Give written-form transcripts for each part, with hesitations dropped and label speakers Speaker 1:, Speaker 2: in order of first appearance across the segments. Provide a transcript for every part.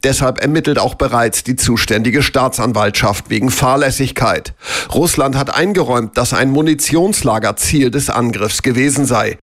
Speaker 1: Deshalb ermittelt auch bereits die zuständige Staatsanwaltschaft wegen Fahrlässigkeit. Russland hat eingeräumt, dass ein Munitionslager Ziel des Angriffs gewesen sei.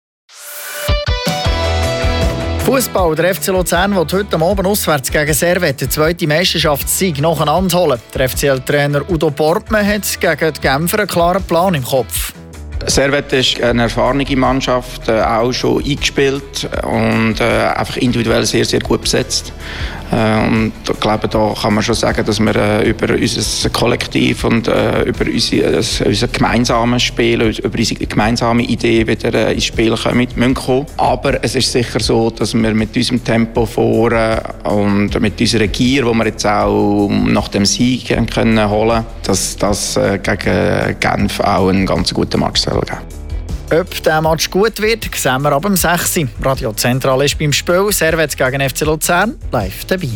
Speaker 2: Fußball. Der FC Luzern will heute Abend auswärts gegen Servette den zweiten Meisterschaftssieg nacheinander holen. Der FCL-Trainer Udo Portmann hat gegen die Genfer einen klaren Plan im Kopf.
Speaker 3: Servette ist eine erfahrene Mannschaft, auch schon eingespielt und einfach individuell sehr, sehr gut besetzt. Und ich glaube, da kann man schon sagen, dass wir über unser Kollektiv und über unser gemeinsames Spiel, über unsere gemeinsame Idee wieder ins Spiel kommen. Aber es ist sicher so, dass wir mit unserem Tempo vorne und mit unserer Gier, die wir jetzt auch nach dem Sieg können holen, dass das gegen Genf auch ein ganz guter Match soll geben.
Speaker 2: Ob der Match gut wird, sehen wir ab dem 6. Radio Zentral ist beim Spiel Servette gegen FC Luzern live dabei.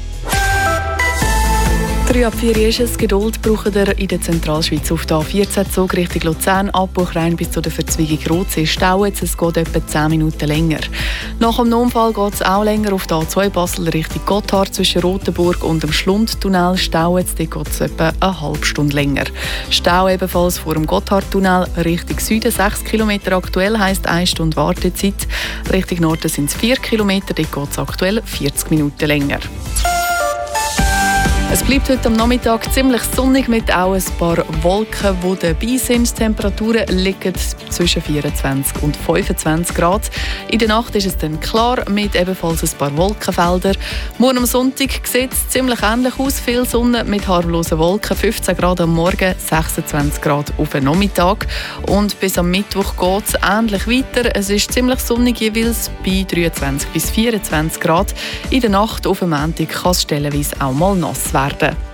Speaker 4: 3/4 ist es. Geduld braucht ihr in der Zentralschweiz auf der A14 Zug Richtung Luzern, Abbruchrein bis zu der Verzweigung Rotsee-Stauitz. Es geht etwa 10 Minuten länger. Nach dem Unfall geht es auch länger auf der A2 Basel Richtung Gotthard zwischen Rotenburg und dem Schlundtunnel Stauitz. Dort geht es etwa eine halbe Stunde länger. Stau ebenfalls vor dem Gotthardtunnel Richtung Süden 6 Kilometer aktuell, heisst 1 Stunde Wartezeit. Richtung Norden sind es 4 Kilometer, dort geht es aktuell 40 Minuten länger. Es bleibt heute am Nachmittag ziemlich sonnig mit auch ein paar Wolken, die dabei sind. Die Temperaturen liegen zwischen 24 und 25 Grad. In der Nacht ist es dann klar mit ebenfalls ein paar Wolkenfeldern. Morgen am Sonntag sieht es ziemlich ähnlich aus. Viel Sonne mit harmlosen Wolken. 15 Grad am Morgen, 26 Grad auf den Nachmittag. Und bis am Mittwoch geht es ähnlich weiter. Es ist ziemlich sonnig jeweils bei 23 bis 24 Grad. In der Nacht auf dem Montag kann es stellenweise auch mal nass werden.